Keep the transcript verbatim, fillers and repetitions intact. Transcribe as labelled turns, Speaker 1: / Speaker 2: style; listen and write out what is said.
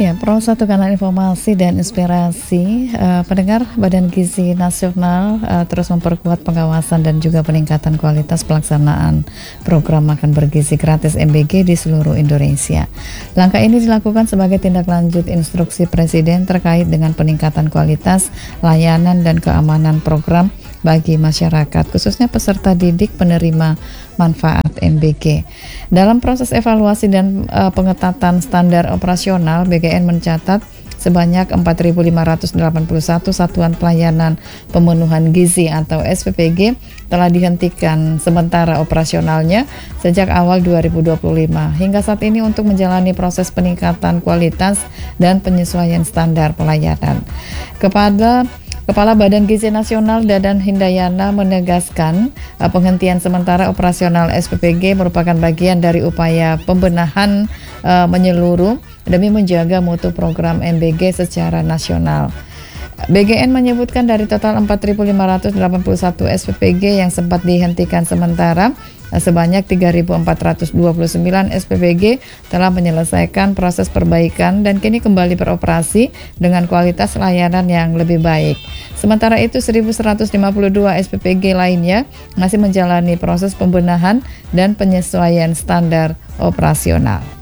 Speaker 1: Ya, Pro satu kanal informasi dan inspirasi uh, pendengar. Badan Gizi Nasional uh, terus memperkuat pengawasan dan juga peningkatan kualitas pelaksanaan program makan bergizi gratis M B G di seluruh Indonesia. Langkah ini dilakukan sebagai tindak lanjut instruksi Presiden terkait dengan peningkatan kualitas layanan dan keamanan program bagi masyarakat, khususnya peserta didik penerima manfaat M B G. Dalam proses evaluasi dan uh, pengetatan standar operasional, B G N mencatat sebanyak empat ribu lima ratus delapan puluh satu satuan pelayanan pemenuhan gizi atau S P P G telah dihentikan sementara operasionalnya sejak awal dua ribu dua puluh lima hingga saat ini untuk menjalani proses peningkatan kualitas dan penyesuaian standar pelayanan. Kepada Kepala Badan Gizi Nasional Dadan Hindayana menegaskan uh, penghentian sementara operasional S P P G merupakan bagian dari upaya pembenahan uh, menyeluruh demi menjaga mutu program M B G secara nasional. B G N menyebutkan dari total empat ribu lima ratus delapan puluh satu S P P G yang sempat dihentikan sementara, sebanyak tiga ribu empat ratus dua puluh sembilan S P P G telah menyelesaikan proses perbaikan dan kini kembali beroperasi dengan kualitas layanan yang lebih baik. Sementara itu seribu seratus lima puluh dua S P P G lainnya masih menjalani proses pembenahan dan penyesuaian standar operasional.